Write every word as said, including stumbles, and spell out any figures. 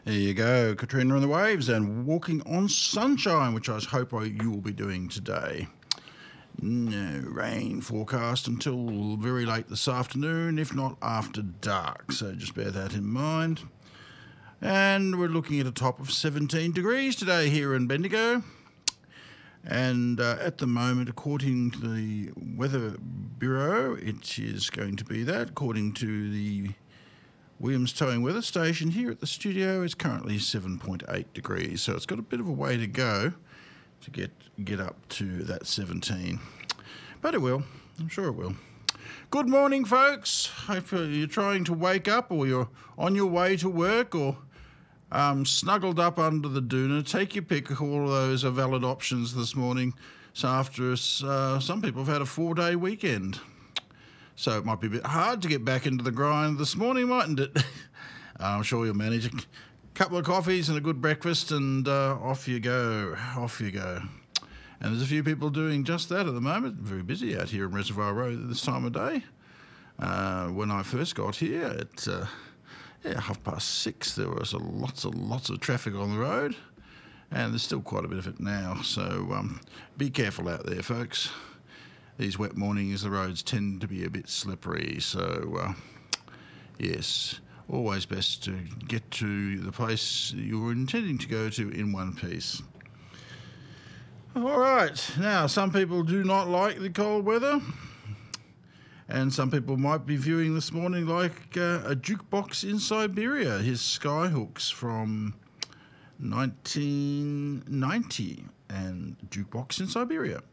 There you go, Katrina and the Waves and Walking on Sunshine, which I hope you will be doing today. No rain forecast until very late this afternoon, if not after dark, so just bear that in mind. And we're looking at a top of seventeen degrees today here in Bendigo. And uh, at the moment, according to the Weather Bureau, it is going to be that. According to the Williams Towing Weather Station here at the studio, it's currently seven point eight degrees. So it's got a bit of a way to go to get, get up to that seventeen. But it will. I'm sure it will. Good morning, folks. Hope you're trying to wake up or you're on your way to work or Um, snuggled up under the doona. Take your pick. All of those are valid options this morning. So after uh, some people have had a four-day weekend. So it might be a bit hard to get back into the grind this morning, mightn't it? I'm sure you'll manage. A couple of coffees and a good breakfast and uh, off you go. Off you go. And there's a few people doing just that at the moment. Very busy out here in Reservoir Road at this time of day. Uh, when I first got here, it... Uh, Yeah, half past six, there was a lots and lots of traffic on the road, and there's still quite a bit of it now, so um, be careful out there, folks. These wet mornings, the roads tend to be a bit slippery, so uh, yes, always best to get to the place you were intending to go to in one piece. All right, now some people do not like the cold weather. And some people might be viewing this morning like uh, a jukebox in Siberia, his Skyhooks from nineteen ninety, and Jukebox in Siberia.